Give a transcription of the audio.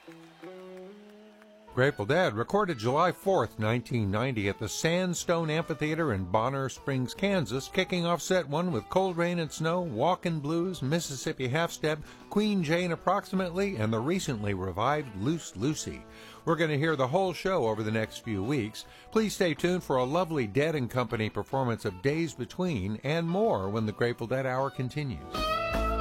Grateful Dead recorded July 4th, 1990 at the Sandstone Amphitheater in Bonner Springs, Kansas, kicking off set one with Cold Rain and Snow, Walkin' Blues, Mississippi Half-Step, Queen Jane Approximately, and the recently revived Loose Lucy. We're going to hear the whole show over the next few weeks. Please stay tuned for a lovely Dead & Company performance of Days Between and more when the Grateful Dead Hour continues.